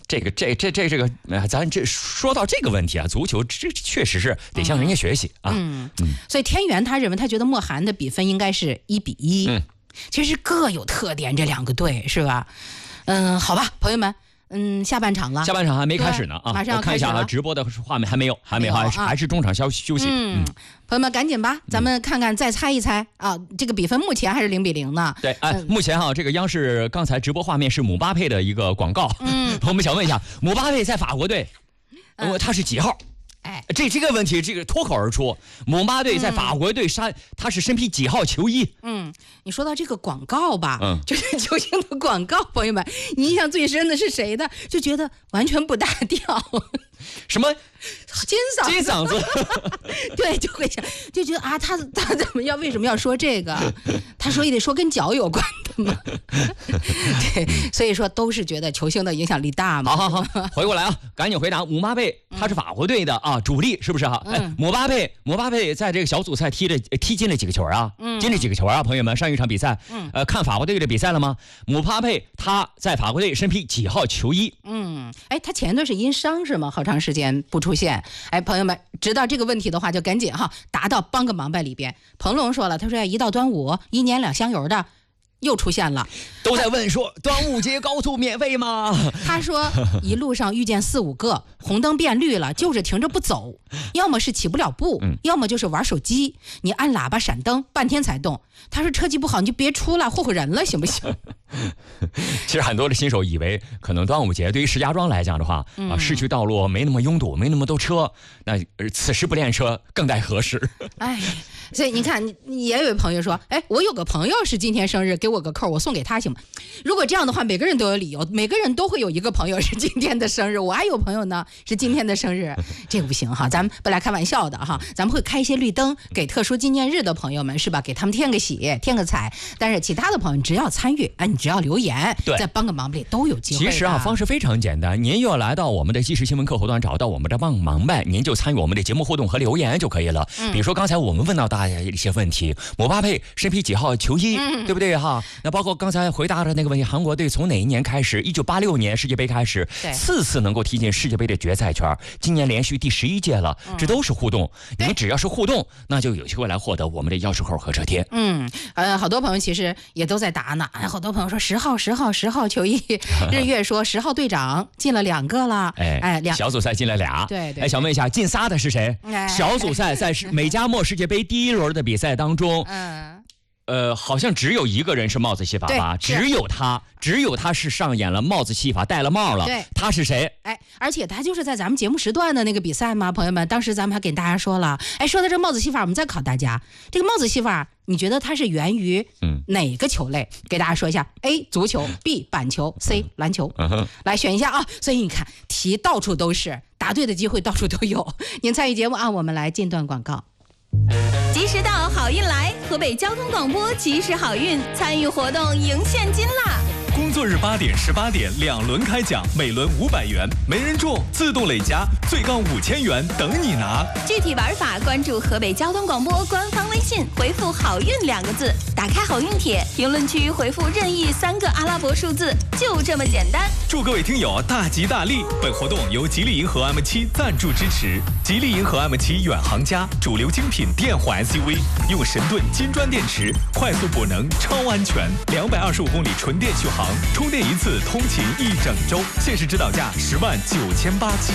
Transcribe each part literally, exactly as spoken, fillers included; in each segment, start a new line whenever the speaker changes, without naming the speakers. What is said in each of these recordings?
这个这这这这个，呃，咱这说到这个问题啊，足球这确实是得向人家学习啊。
嗯，嗯所以天元他认为，他觉得莫涵的比分应该是一比一。嗯，其实各有特点，这两个队是吧？嗯，好吧，朋友们。嗯，下半场了，
下半场还没开始呢啊！
马上要开始了。
我看一下啊，直播的画面还没有，还没有，还是、啊、还是中场休休息。
嗯，朋友们赶紧吧，咱们看看再猜一猜、嗯、啊，这个比分目前还是零比零呢。
对，哎、嗯，目前哈、啊，这个央视刚才直播画面是姆巴佩的一个广告。嗯，我们想问一下，姆巴佩在法国队，呃、他是几号？哎，这这个问题，这个脱口而出，姆巴佩在法国队杀、嗯，他是身披几号球衣？
嗯，你说到这个广告吧，嗯，就是球星的广告，朋友们，你印象最深的是谁的？就觉得完全不搭调。
什么
金嗓子？
金嗓子，
对，就会想，就觉得啊，他他怎么要为什么要说这个？他说也得说跟脚有关的嘛。对，所以说都是觉得球星的影响力大嘛。
好好好，回过来啊，赶紧回答。姆巴佩他是法国队的啊主力，是不是哈、啊？嗯、哎，姆巴佩姆巴佩在这个小组赛踢了踢进了几个球啊？嗯，进了几个球啊？朋友们，上一场比赛，嗯，呃，看法国队的比赛了吗？姆巴佩他在法国队身披几号球衣？
嗯，哎，他前段是因伤是吗？好长时间不出现。哎，朋友们，知道这个问题的话，就赶紧哈答到帮个忙呗里边。彭龙说了，他说一到端午，一年两香油的又出现了，
都在问说端午节高速免费吗？
他说一路上遇见四五个，红灯变绿了，就是停着不走，要么是起不了步，嗯、要么就是玩手机。你按喇叭闪灯，半天才动。他说车技不好，你就别出了，祸祸人了，行不行？
其实很多的新手以为，可能端午节对于石家庄来讲的话，嗯、啊，市区道路没那么拥堵，没那么多车，那此时不练车更待何时？
哎，所以你看，你也有朋友说，哎，我有个朋友是今天生日，给我个扣，我送给他行吗？如果这样的话，每个人都有理由，每个人都会有一个朋友是今天的生日，我还有朋友呢是今天的生日，这个不行哈，咱们不来开玩笑的哈，咱们会开一些绿灯给特殊纪念日的朋友们是吧？给他们添个喜，添个彩。但是其他的朋友，你只要参与，哎，你只要留言，再帮个忙呗，都有机会。
其实啊，方式非常简单，您要来到我们的即时新闻客户端，找到我们的帮忙呗，您就参与我们的节目互动和留言就可以了。嗯、比如说刚才我们问到大家一些问题，姆巴佩身披几号球衣，嗯、对不对哈？那包括刚才回答的那个问题，韩国队从哪一年开始？一九八六年世界杯开始，四次能够踢进世界杯的决赛圈，今年连续第十一届了，嗯、这都是互动。你只要是互动，那就有机会来获得我们的钥匙扣和车贴。
嗯，呃，好多朋友其实也都在答呢。哎，好多朋友说十号、十号、十号球衣。日月说十号队长进了两个了。哎
哎，两小组赛进了俩。
对 对, 对。
哎，想问一下，进仨的是谁？哎、小组赛在美加墨世界杯第一轮的比赛当中，嗯。呃，好像只有一个人是帽子戏法吧？只有他，只有他是上演了帽子戏法，戴了帽了。对，他是谁？
哎，而且他就是在咱们节目时段的那个比赛嘛，朋友们，当时咱们还给大家说了，哎，说到这帽子戏法，我们再考大家，这个帽子戏法，你觉得它是源于哪个球类？嗯、给大家说一下 ：A. 足球 ，B. 板球 ，C. 篮球。嗯、来选一下啊！所以你看，题到处都是，答对的机会到处都有。您参与节目啊，我们来进段广告。
及时到，好运来！河北交通广播及时好运，参与活动赢现金啦！
工作日八点、十八点两轮开奖，每轮五百元，没人中自动累加，最高五千元等你拿。
具体玩法，关注河北交通广播官方微信，回复“好运”两个字，打开好运帖，评论区回复任意三个阿拉伯数字，就这么简单。
祝各位听友大吉大利！本活动由吉利银河 M 七赞助支持。吉利银河 M 七远航家，主流精品电混 S U V， 用神盾金砖电池，快速补能，超安全，两百二十五公里纯电续航。充电一次通勤一整周，限时指导价十万九千八起。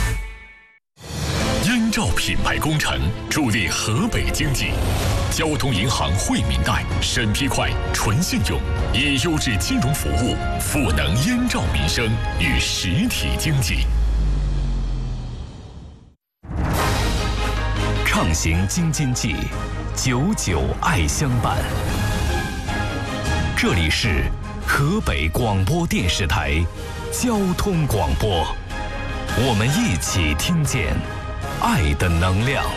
燕赵品牌工程助力河北经济，交通银行惠民贷，审批快，纯信用，以优质金融服务赋能燕赵民生与实体经济。畅行京津冀，久久爱相伴。这里是河北广播电视台交通广播，我们一起听见爱的能量。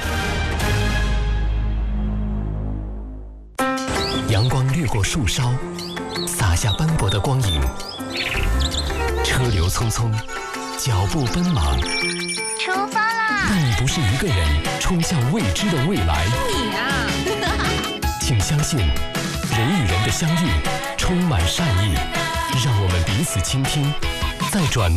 阳光掠过树梢，洒下斑驳的光影。车流匆匆，脚步奔忙。
出发啦！
但你不是一个人冲向未知的未来。
你啊！
请相信，人与人的相遇充满善意，让我们彼此倾听，再转